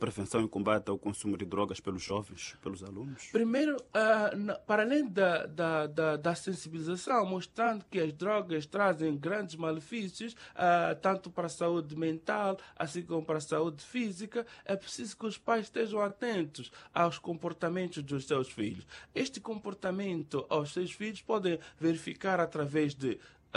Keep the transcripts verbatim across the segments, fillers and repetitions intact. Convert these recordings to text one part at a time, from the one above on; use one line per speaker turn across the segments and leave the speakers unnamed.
prevenção e combate ao consumo de drogas pelos jovens, pelos alunos?
Primeiro, uh, na, para além da, da, da, da sensibilização, mostrando que as drogas trazem grandes malefícios, uh, tanto para a saúde mental, assim como para a saúde física, é preciso que os pais estejam atentos aos comportamentos dos seus filhos. Este comportamento aos seus filhos podem verificar através de...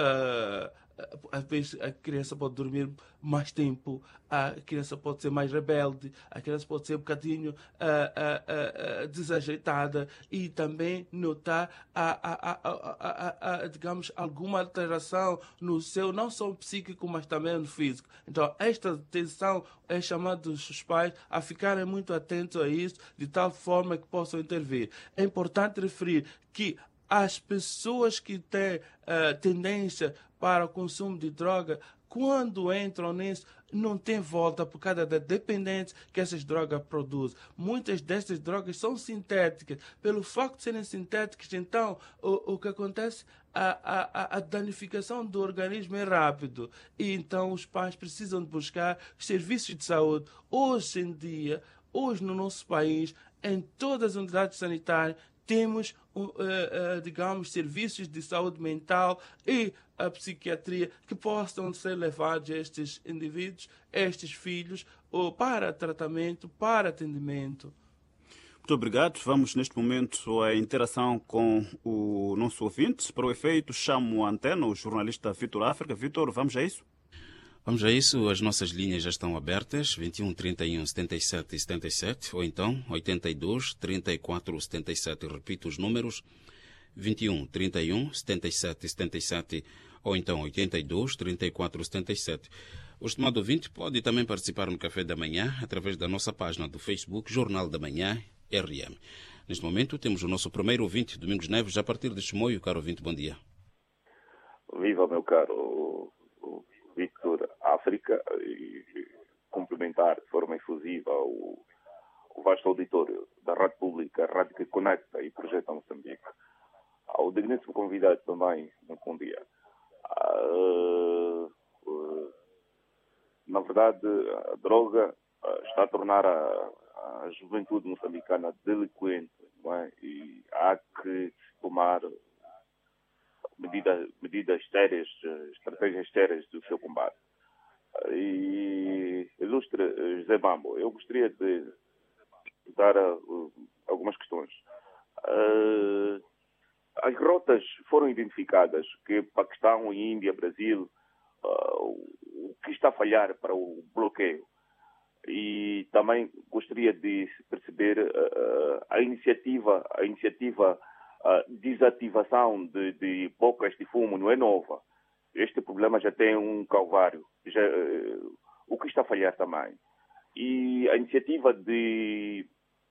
Uh, às vezes a criança pode dormir mais tempo, a criança pode ser mais rebelde, a criança pode ser um bocadinho uh, uh, uh, uh, desajeitada e também notar a, a, a, a, a, a, digamos, alguma alteração no seu, não só psíquico, mas também no físico. Então, esta atenção é chamada os pais a ficarem muito atentos a isso, de tal forma que possam intervir. É importante referir que as pessoas que têm uh, tendência para o consumo de droga, quando entram nisso, não tem volta por causa da dependência que essas drogas produzem. Muitas dessas drogas são sintéticas. Pelo facto de serem sintéticas, então, o, o que acontece? A, a, a danificação do organismo é rápido. E então os pais precisam de buscar serviços de saúde. Hoje em dia, hoje no nosso país, em todas as unidades sanitárias, temos, uh, uh, digamos, serviços de saúde mental e a psiquiatria que possam ser levados a estes indivíduos, a estes filhos, ou para tratamento, para atendimento.
Muito obrigado. Vamos, neste momento, à interação com o nosso ouvinte. Para o efeito, chamo a antena, o jornalista Vitor África. Vitor, vamos a isso?
Vamos a isso, as nossas linhas já estão abertas, vinte e um, trinta e um, setenta e sete, setenta e sete, ou então oitenta e dois, trinta e quatro, setenta e sete. Repito os números, vinte e um, trinta e um, setenta e sete, setenta e sete, ou então oitenta e dois, trinta e quatro, setenta e sete. O estimado ouvinte pode também participar no Café da Manhã através da nossa página do Facebook, Jornal da Manhã, R M. Neste momento temos o nosso primeiro ouvinte, Domingos Neves, a partir de Chimoio. Caro ouvinte, bom dia.
Viva, meu caro Victor África, e complementar de forma efusiva o, o vasto auditório da Rádio Pública, a Rádio que conecta e projeta Moçambique. Ao digníssimo convidado também, muito bom dia. Uh, uh, na verdade, a droga uh, está a tornar a, a juventude moçambicana delinquente, não é? E há que tomar medidas, medidas sérias, estratégias sérias do seu combate. E, ilustre José Bambo, eu gostaria de dar uh, algumas questões. Uh, as rotas foram identificadas, que Paquistão, Índia, Brasil, uh, o que está a falhar para o bloqueio. E também gostaria de perceber uh, a iniciativa, a iniciativa a desativação de, de bocas de fumo não é nova. Este problema já tem um calvário. Já, uh, o que está a falhar também. E a iniciativa de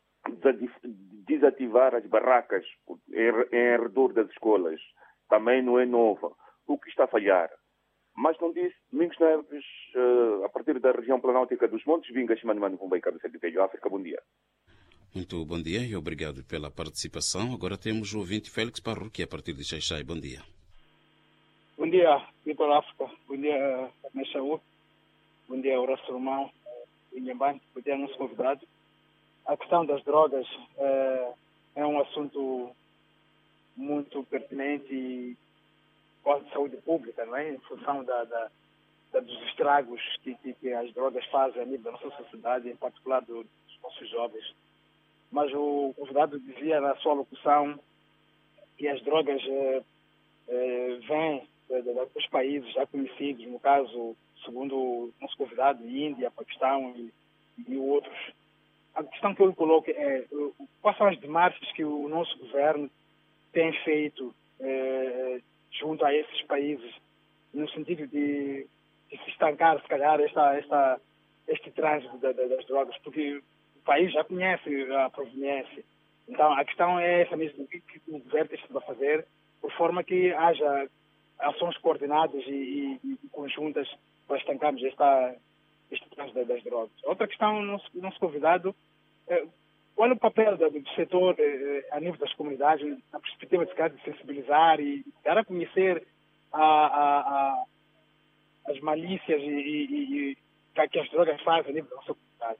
desativar as barracas em, em redor das escolas também não é nova. O que está a falhar? Mas não disse, Domingos Neves, uh, a partir da região planáutica dos Montes Vingas, Mano Vumbai, cabeça de Telho, África, bom dia.
Muito bom dia e obrigado pela participação. Agora temos o ouvinte Félix Parruque, a partir de Xaixai. Bom dia.
Bom dia, Vitor África. Bom dia, Mexaú. Bom dia, Horácio Romão. Bom dia, nosso convidado. A questão das drogas é, é um assunto muito pertinente e de saúde pública, não é? Em função da, da, da, dos estragos que, que, que as drogas fazem a nível da nossa sociedade, em particular do, dos nossos jovens. Mas o convidado dizia na sua locução que as drogas é, é, vêm dos países já conhecidos, no caso, segundo o nosso convidado, Índia, Paquistão e, e outros. A questão que eu coloco é quais são as demarches que o nosso governo tem feito é, junto a esses países, no sentido de, de se estancar, se calhar, esta, esta, este trânsito da, da, das drogas, porque o país já conhece a proveniência. Então, a questão é essa mesmo, o que o governo tem a fazer, por forma que haja ações coordenadas e, e, e conjuntas para estancarmos esta, este trânsito das drogas. Outra questão, o nosso, nosso convidado, é, qual é o papel do, do setor eh, a nível das comunidades, na perspectiva de, de sensibilizar e dar a conhecer a, a, a, as malícias e, e, e que as drogas fazem a nível da nossa comunidade?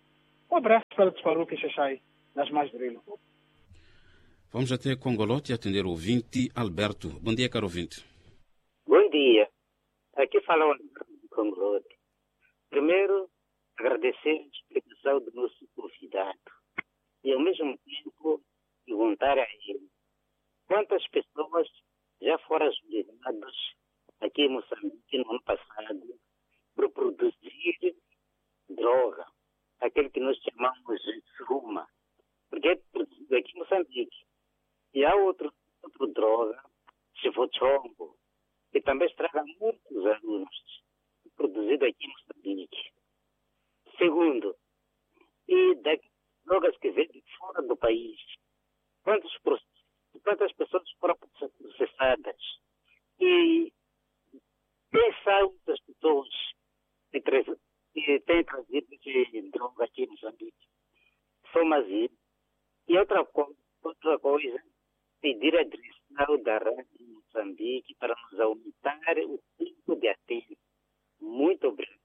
Um abraço para o Tsuparuque e Xaxai, nas mais brilho.
Vamos até Congolote atender o ouvinte Alberto. Bom dia, caro ouvinte.
Bom dia. Aqui fala o Alberto de Congolote. Primeiro, agradecer a explicação do nosso convidado e, ao mesmo tempo, perguntar a ele quantas pessoas já foram julgadas aqui em Moçambique no ano passado por produzir droga, aquele que nós chamamos de suruma, porque é produzido aqui em Moçambique. E há outro, outra droga, chivochongo, que também estraga muitos alunos, produzido aqui em Moçambique. Segundo, e das drogas que vêm de fora do país, quantos, quantas pessoas foram processadas? E quem são as pessoas que, que têm trazido essa droga aqui em Moçambique? São mais. E outra, outra coisa, pedir a direção da Rádio Moçambique para nos aumentar o tempo de atendimento. Muito obrigado.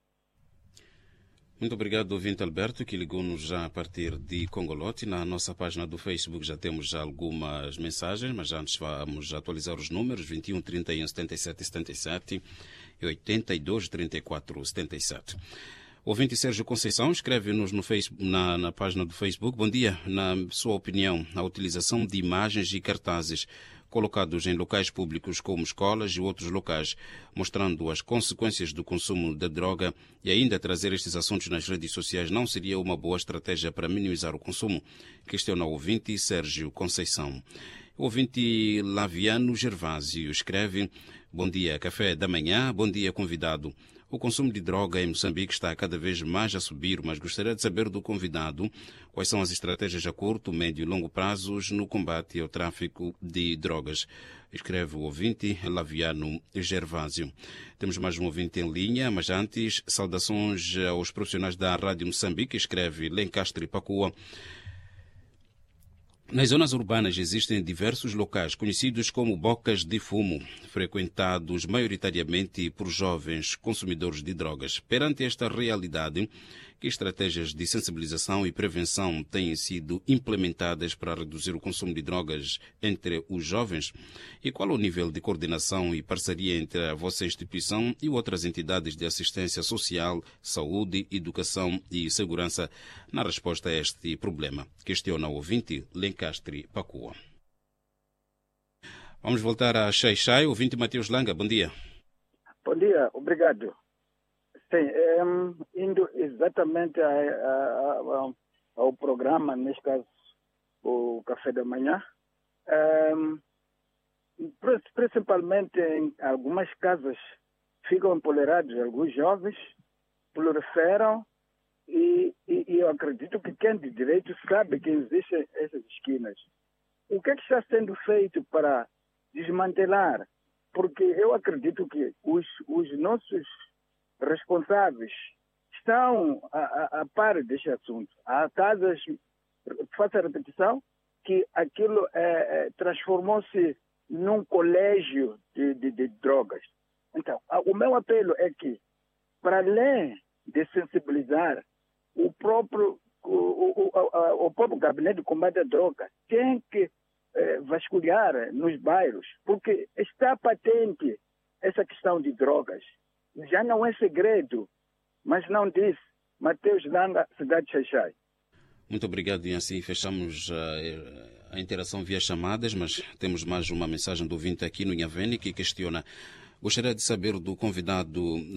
Muito obrigado, ouvinte Alberto, que ligou-nos já a partir de Congolote. Na nossa página do Facebook já temos já algumas mensagens, mas antes vamos atualizar os números: vinte e um, trinta e um, setenta e sete, setenta e sete e oitenta e dois, trinta e quatro, setenta e sete. O ouvinte Sérgio Conceição escreve-nos no Facebook, na, na página do Facebook. Bom dia. Na sua opinião, a utilização de imagens e cartazes colocados em locais públicos como escolas e outros locais, mostrando as consequências do consumo da droga e ainda trazer estes assuntos nas redes sociais não seria uma boa estratégia para minimizar o consumo? Questiona o ouvinte Sérgio Conceição. O ouvinte Laviano Gervásio escreve: bom dia, café da manhã, bom dia, convidado. O consumo de droga em Moçambique está cada vez mais a subir, mas gostaria de saber do convidado quais são as estratégias a curto, médio e longo prazos no combate ao tráfico de drogas. Escreve o ouvinte Laviano Gervásio. Temos mais um ouvinte em linha, mas antes, saudações aos profissionais da Rádio Moçambique, escreve Lencastre Pacua. Nas zonas urbanas existem diversos locais conhecidos como bocas de fumo, frequentados maioritariamente por jovens consumidores de drogas. Perante esta realidade, que estratégias de sensibilização e prevenção têm sido implementadas para reduzir o consumo de drogas entre os jovens? E qual o nível de coordenação e parceria entre a vossa instituição e outras entidades de assistência social, saúde, educação e segurança na resposta a este problema? Questiona o ouvinte Lencastre Pacua. Vamos voltar a Xai-Xai. Ouvinte Mateus Langa, bom dia.
Bom dia, obrigado. Sim, um, indo exatamente a, a, a, ao programa, neste caso o Café da Manhã, um, principalmente em algumas casas ficam empolerados alguns jovens, proliferam e, e, e eu acredito que quem de direito sabe que existem essas esquinas. O que é que está sendo feito para desmantelar? Porque eu acredito que os, os nossos responsáveis estão a, a, a par deste assunto. Há casas, faço a repetição, que aquilo é, é, transformou-se num colégio de, de, de drogas. Então, o meu apelo é que, para além de sensibilizar, o próprio, o, o, o, o próprio gabinete de combate à droga tem que eh, vasculhar nos bairros, porque está patente essa questão de drogas. Já não é segredo, mas não disse. Mateus Langa, cidade de Xai-Xai.
Muito obrigado, e assim fechamos a, a interação via chamadas, mas temos mais uma mensagem do ouvinte aqui no Inhavene que questiona. Gostaria de saber do convidado,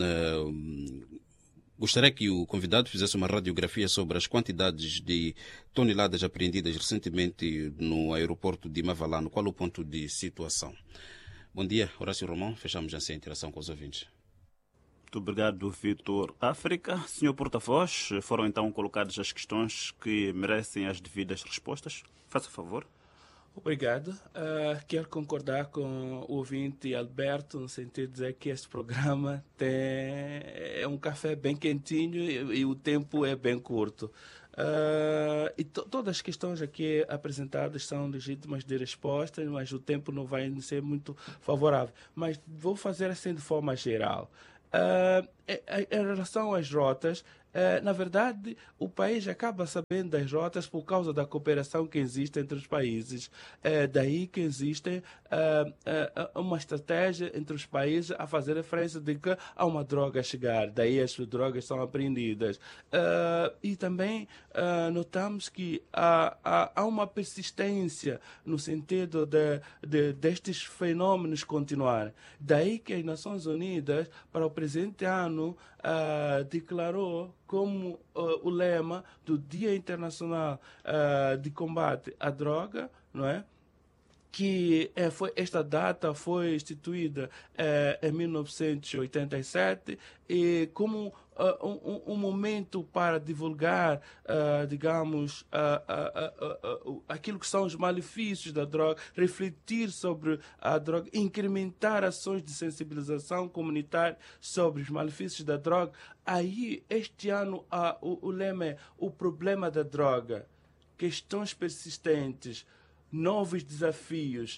uh, gostaria que o convidado fizesse uma radiografia sobre as quantidades de toneladas apreendidas recentemente no aeroporto de Mavalano. Qual o ponto de situação? Bom dia, Horácio Romão. Fechamos assim a interação com os ouvintes.
Muito obrigado, Vitor África. Senhor porta-voz, foram então colocadas as questões que merecem as devidas respostas. Faça favor.
Obrigado. Uh, quero concordar com o ouvinte Alberto, no sentido de dizer que este programa tem, é um café bem quentinho e, e o tempo é bem curto. Uh, e to, todas as questões aqui apresentadas são legítimas de resposta, mas o tempo não vai ser muito favorável. Mas vou fazer assim de forma geral. Uh, em relação às rotas, Uh, na verdade, o país acaba sabendo das rotas por causa da cooperação que existe entre os países. Uh, daí que existe uh, uh, uma estratégia entre os países a fazer referência de que há uma droga a chegar. Daí as drogas são apreendidas. Uh, e também uh, notamos que há, há, há uma persistência no sentido de, de, destes fenômenos continuarem. Daí que as Nações Unidas, para o presente ano, uh, declarou como uh, o lema do Dia Internacional uh, de Combate à Droga, não é? Que eh, foi, esta data foi instituída eh, em mil novecentos e oitenta e sete e como uh, um, um momento para divulgar, uh, digamos, uh, uh, uh, uh, uh, aquilo que são os malefícios da droga, refletir sobre a droga, incrementar ações de sensibilização comunitária sobre os malefícios da droga. Aí, este ano, uh, o, o lema é o problema da droga, questões persistentes, novos desafios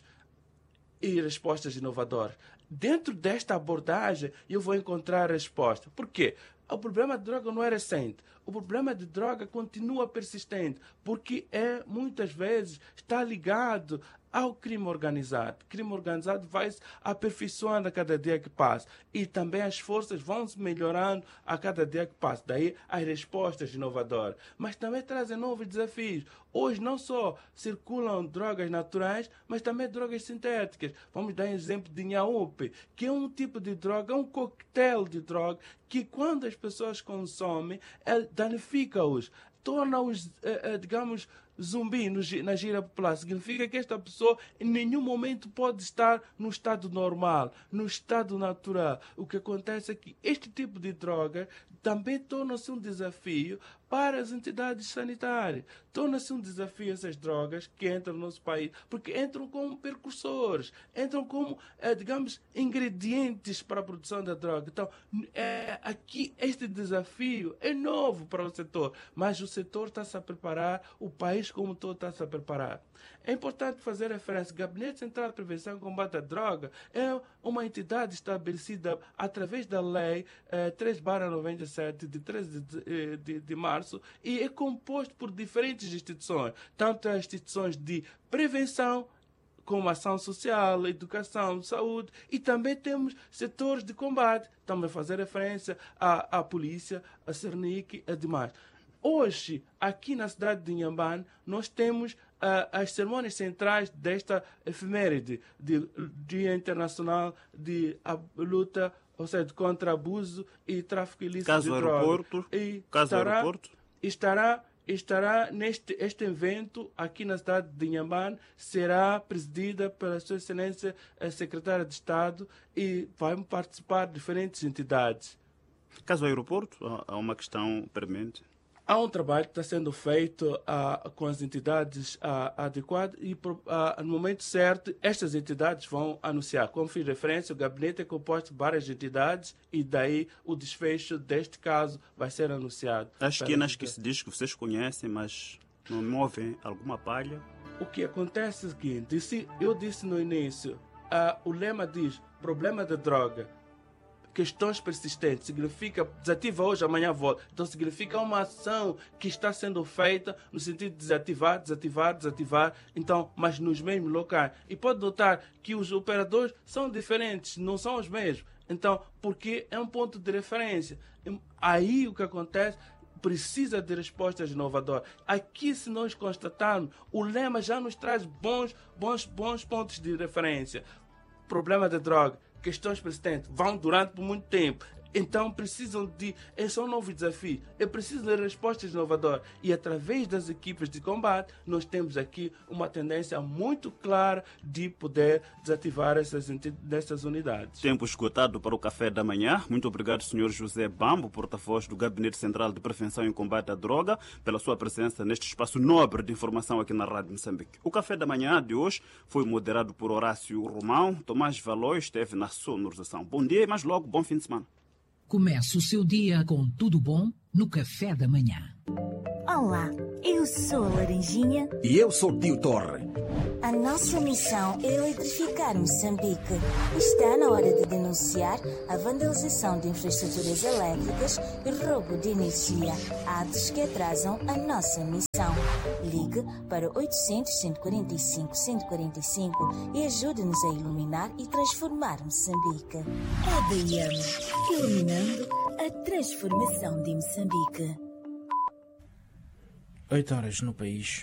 e respostas inovadoras. Dentro desta abordagem, eu vou encontrar a resposta. Por quê? O problema de droga não é recente. O problema de droga continua persistente, porque é, muitas vezes, está ligado ao crime organizado. O crime organizado vai se aperfeiçoando a cada dia que passa. E também as forças vão se melhorando a cada dia que passa. Daí as respostas inovadoras. Mas também trazem novos desafios. Hoje não só circulam drogas naturais, mas também drogas sintéticas. Vamos dar um exemplo de Nhaúpe, que é um tipo de droga, um coquetel de droga, que quando as pessoas consomem, danifica-os, torna-os, digamos, zumbi no, na gira popular. Significa que esta pessoa em nenhum momento pode estar no estado normal, no estado natural. O que acontece é que este tipo de droga também torna-se um desafio para as entidades sanitárias. Torna-se um desafio essas drogas que entram no nosso país, porque entram como precursores, entram como, eh, digamos, ingredientes para a produção da droga. Então, é, aqui este desafio é novo para o setor, mas o setor está-se a preparar, o país como todo está-se a preparar. É importante fazer referência. O Gabinete Central de Prevenção e Combate à Droga é uma entidade estabelecida através da Lei eh, três barra noventa e sete, de treze de, de, de março, e é composto por diferentes instituições, tanto as instituições de prevenção, como ação social, educação, saúde, e também temos setores de combate, também fazer referência à, à polícia, à Cernic e demais. Hoje, aqui na cidade de Inhambane, nós temos uh, as cerimônias centrais desta efeméride, de Dia Internacional de a, luta, ou seja, contra abuso e tráfico ilícito
caso
de drogas.
Aeroporto,
e
caso
estará,
aeroporto.
Estará, estará neste este evento, aqui na cidade de Inhambane, será presidida pela Sua Excelência a Secretária de Estado e vai participar de diferentes entidades.
Caso aeroporto, há uma questão premente.
Há um trabalho que está sendo feito uh, com as entidades uh, adequadas e, uh, no momento certo, estas entidades vão anunciar. Como fiz referência, o gabinete é composto de várias entidades e daí o desfecho deste caso vai ser anunciado.
As esquinas que se diz que vocês conhecem, mas não movem alguma palha?
O que acontece é o seguinte, disse, eu disse no início, uh, o lema diz, problema da droga, questões persistentes, significa desativa hoje, amanhã volta. Então significa uma ação que está sendo feita no sentido de desativar, desativar, desativar, então, mas nos mesmos locais. E pode notar que os operadores são diferentes, não são os mesmos. Então, porque é um ponto de referência. Aí o que acontece, precisa de respostas inovadoras. Aqui, se nós constatarmos, o lema já nos traz bons, bons, bons pontos de referência. Problema da droga, questões persistentes, vão durar por muito tempo. Então precisam de... Esse é um novo desafio. É preciso de respostas inovadoras. E através das equipes de combate, nós temos aqui uma tendência muito clara de poder desativar essas, essas unidades.
Tempo esgotado para o café da manhã. Muito obrigado, senhor José Bambo, porta-voz do Gabinete Central de Prevenção e Combate à Droga, pela sua presença neste espaço nobre de informação aqui na Rádio Moçambique. O café da manhã de hoje foi moderado por Horácio Romão. Tomás Valói esteve na sonorização. Bom dia e mais logo, bom fim de semana.
Comece o seu dia com tudo bom no café da manhã.
Olá,
Eu sou a Laranjinha.
E eu sou o Tio Torre.
A nossa missão é eletrificar Moçambique. Está na hora de denunciar a vandalização de infraestruturas elétricas e roubo de energia, atos que atrasam a nossa missão. Ligue para oitocentos, cento e quarenta e cinco, cento e quarenta e cinco e ajude-nos a iluminar e transformar Moçambique. A D I M, iluminando a transformação de Moçambique.
Oito horas no país.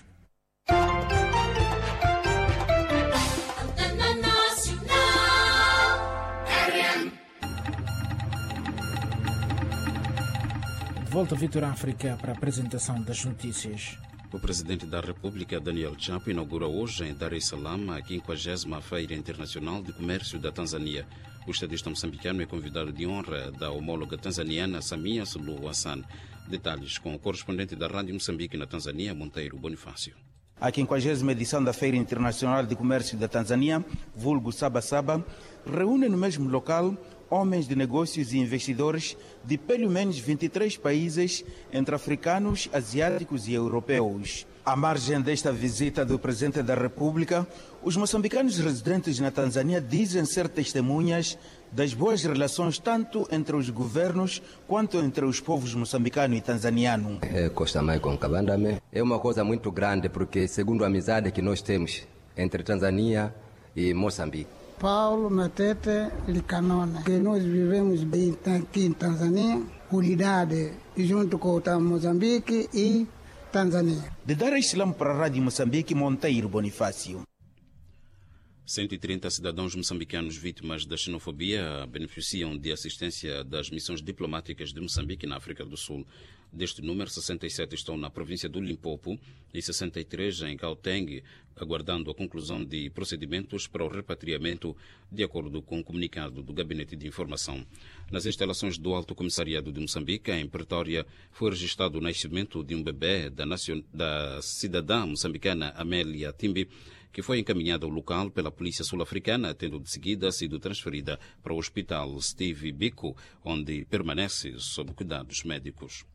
De volta a Vitor África para a apresentação das notícias.
O presidente da República, Daniel Chapo, inaugura hoje em Dar es Salaam a quinquagésima Feira Internacional de Comércio da Tanzânia. O estadista moçambicano é convidado de honra da homóloga tanzaniana Samia Suluhu Hassan. Detalhes com o correspondente da Rádio Moçambique na Tanzânia, Monteiro Bonifácio.
A quinquagésima edição da Feira Internacional de Comércio da Tanzânia, vulgo Saba Saba, reúne no mesmo local homens de negócios e investidores de pelo menos vinte e três países, entre africanos, asiáticos e europeus. À margem desta visita do Presidente da República, os moçambicanos residentes na Tanzânia dizem ser testemunhas das boas relações tanto entre os governos quanto entre os povos moçambicano e tanzaniano.
É, Costa Maicon Kabandame é uma coisa muito grande porque, segundo a amizade que nós temos entre Tanzânia e Moçambique.
Paulo Matete Licanone, que nós vivemos bem aqui em Tanzânia, unidade junto com o Moçambique e Tanzânia.
De Dar es Salaam para a Rádio Moçambique, Monteiro Bonifácio.
cento e trinta cidadãos moçambicanos vítimas da xenofobia beneficiam de assistência das missões diplomáticas de Moçambique na África do Sul. Deste número, sessenta e sete estão na província do Limpopo e sessenta e três em Gauteng, aguardando a conclusão de procedimentos para o repatriamento, de acordo com o comunicado do Gabinete de Informação. Nas instalações do Alto Comissariado de Moçambique, em Pretória, foi registrado o nascimento de um bebê da, nacion... da cidadã moçambicana Amélia Timbi, que foi encaminhada ao local pela polícia sul-africana, tendo de seguida sido transferida para o hospital Steve Biko, onde permanece sob cuidados médicos.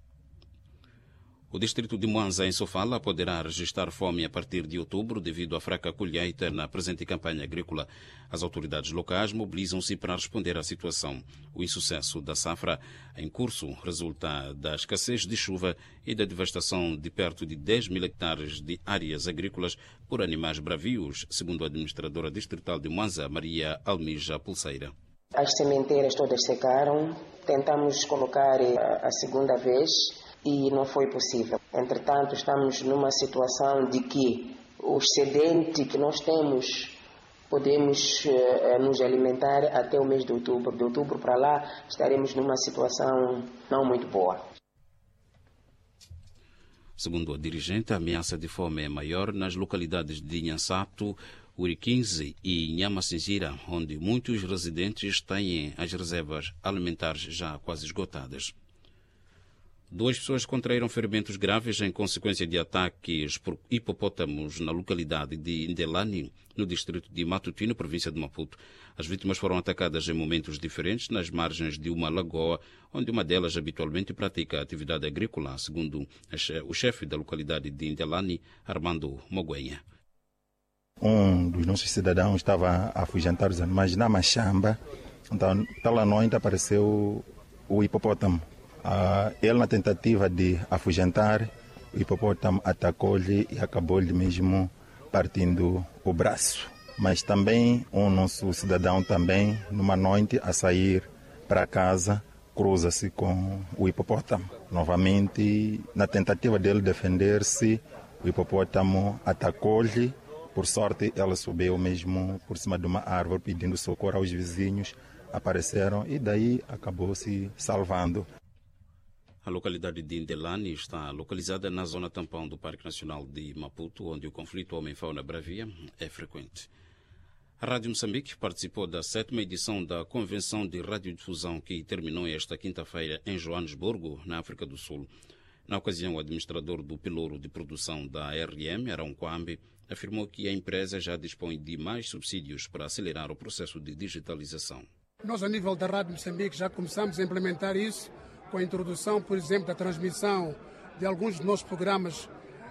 O distrito de Mwanza, em Sofala, poderá registrar fome a partir de outubro devido à fraca colheita na presente campanha agrícola. As autoridades locais mobilizam-se para responder à situação. O insucesso da safra em curso resulta da escassez de chuva e da devastação de perto de dez mil hectares de áreas agrícolas por animais bravios, segundo a administradora distrital de Mwanza, Maria Almija Pulseira.
As sementeiras todas secaram, tentamos colocar a segunda vez e não foi possível. Entretanto, estamos numa situação de que o excedente que nós temos podemos uh, nos alimentar até o mês de outubro. De outubro para lá estaremos numa situação não muito boa.
Segundo a dirigente, a ameaça de fome é maior nas localidades de Nhansato, Uriquinze e Nhamassinzira, onde muitos residentes têm as reservas alimentares já quase esgotadas. Duas pessoas contraíram ferimentos graves em consequência de ataques por hipopótamos na localidade de Ndelani, no distrito de Matutino, província de Maputo. As vítimas foram atacadas em momentos diferentes nas margens de uma lagoa, onde uma delas habitualmente pratica atividade agrícola, segundo o chefe da localidade de Ndelani, Armando Moguenha.
Um dos nossos cidadãos estava a afugentar os animais na machamba, então, pela noite apareceu o hipopótamo. Uh, ele, na tentativa de afugentar, o hipopótamo atacou-lhe e acabou-lhe mesmo partindo o braço. Mas também um nosso cidadão também, numa noite, a sair para casa, cruza-se com o hipopótamo. Novamente, na tentativa dele defender-se, o hipopótamo atacou-lhe. Por sorte, ele subiu mesmo por cima de uma árvore pedindo socorro aos vizinhos. Apareceram e daí acabou se salvando.
A localidade de Ndelani está localizada na zona tampão do Parque Nacional de Maputo, onde o conflito homem-fauna bravia é frequente. A Rádio Moçambique participou da sétima edição da Convenção de Radiodifusão, que terminou esta quinta-feira em Joanesburgo, na África do Sul. Na ocasião, o administrador do pilouro de produção da R M, Arão Kwambi, afirmou que a empresa já dispõe de mais subsídios para acelerar o processo de digitalização.
Nós, a nível da Rádio Moçambique, já começamos a implementar isso, com a introdução, por exemplo, da transmissão de alguns dos nossos programas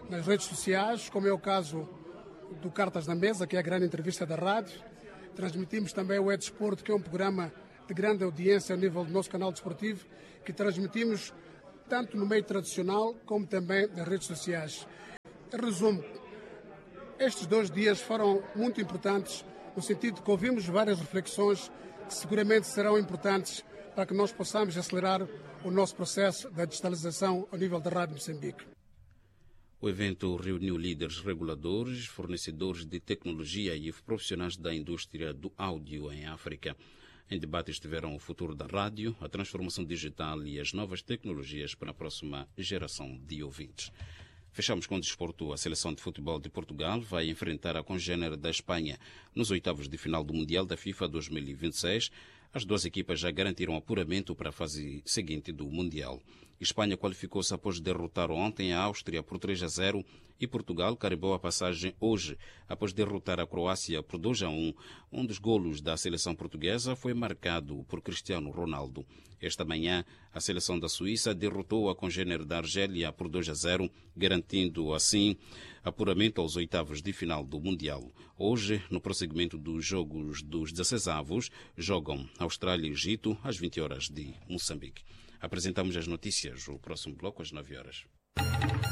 nas redes sociais, como é o caso do Cartas na Mesa, que é a grande entrevista da rádio. Transmitimos também o E-Desporto, que é um programa de grande audiência ao nível do nosso canal desportivo, que transmitimos tanto no meio tradicional como também nas redes sociais. Em resumo, estes dois dias foram muito importantes, no sentido de que ouvimos várias reflexões que seguramente serão importantes para que nós possamos acelerar o nosso processo da digitalização ao nível da Rádio Moçambique.
O evento reuniu líderes reguladores, fornecedores de tecnologia e profissionais da indústria do áudio em África. Em debate estiveram o futuro da rádio, a transformação digital e as novas tecnologias para a próxima geração de ouvintes. Fechamos com o desporto. A seleção de futebol de Portugal vai enfrentar a congênere da Espanha nos oitavos de final do Mundial da FIFA dois mil e vinte e seis. As duas equipas já garantiram apuramento para a fase seguinte do Mundial. Espanha qualificou-se após derrotar ontem a Áustria por três a zero e Portugal carimbou a passagem hoje após derrotar a Croácia por dois a um. Um dos golos da seleção portuguesa foi marcado por Cristiano Ronaldo. Esta manhã, a seleção da Suíça derrotou a congênere da Argélia por dois a zero, garantindo assim apuramento aos oitavos de final do Mundial. Hoje, no prosseguimento dos jogos dos dezesseis avos, jogam Austrália e Egito às vinte horas de Moçambique. Apresentamos as notícias, o próximo bloco às nove horas.